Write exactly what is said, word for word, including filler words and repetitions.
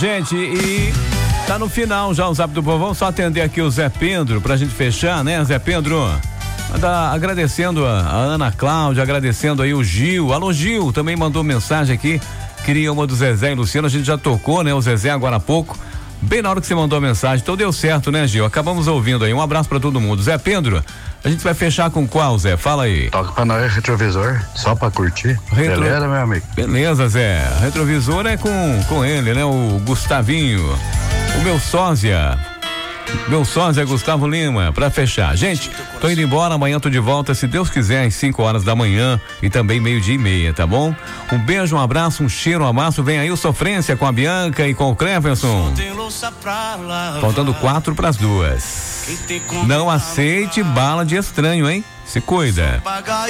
Gente, e tá no final já o Zap do Povão, só atender aqui o Zé Pedro pra gente fechar, né, Zé Pedro? Tá agradecendo a, a Ana Cláudia, agradecendo aí o Gil. Alô, Gil, também mandou mensagem aqui. Queria uma do Zezé e Luciano, a gente já tocou, né? O Zezé agora há pouco, bem na hora que você mandou a mensagem, então deu certo, né, Gil? Acabamos ouvindo aí, um abraço pra todo mundo. Zé Pedro, a gente vai fechar com qual, Zé? Fala aí. Toca pra nós retrovisor, só pra curtir. Retro... Beleza, meu amigo? Beleza, Zé. Retrovisor é com, com ele, né? O Gustavinho, o meu sósia. Meu sósia Gustavo Lima, pra fechar. Gente, tô indo embora, amanhã tô de volta, se Deus quiser, às cinco horas da manhã e também meio-dia e meia, tá bom? Um beijo, um abraço, um cheiro, um amasso. Vem aí o Sofrência com a Bianca e com o Cleverson. Faltando quatro pras duas. Não aceite bala de estranho, hein? Se cuida.